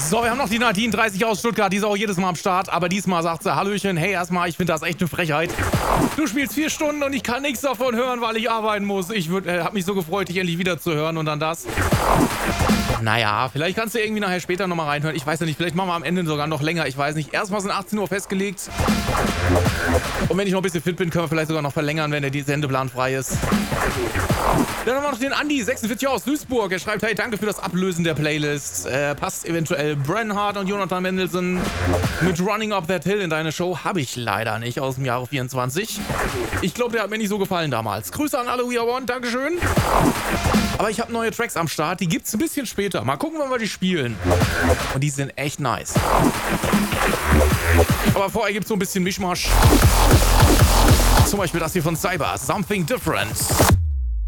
So, wir haben noch die Nadine 30 aus Stuttgart, die ist auch jedes Mal am Start, aber diesmal sagt sie, Hallöchen, hey, erstmal, ich finde das echt eine Frechheit. Du spielst 4 Stunden und ich kann nichts davon hören, weil ich arbeiten muss. Ich hab mich so gefreut, dich endlich wieder zu hören und dann das. Naja, vielleicht kannst du irgendwie nachher später nochmal reinhören. Ich weiß ja nicht, vielleicht machen wir am Ende sogar noch länger, ich weiß nicht. Erstmal sind 18 Uhr festgelegt. Und wenn ich noch ein bisschen fit bin, können wir vielleicht sogar noch verlängern, wenn der Sendeplan frei ist. Dann haben wir noch den Andi, 46 aus Duisburg. Er schreibt, hey, danke für das Ablösen der Playlist. Passt eventuell Brenhard und Jonathan Mendelsohn mit Running Up That Hill in deine Show? Habe ich leider nicht, aus dem Jahre 24. Ich glaube, der hat mir nicht so gefallen damals. Grüße an alle We Are One, Dankeschön. Aber ich habe neue Tracks am Start, die gibt's ein bisschen später. Mal gucken, wann wir die spielen. Und die sind echt nice. Aber vorher gibt's so ein bisschen Mischmasch. Zum Beispiel das hier von Cyber, Something Different.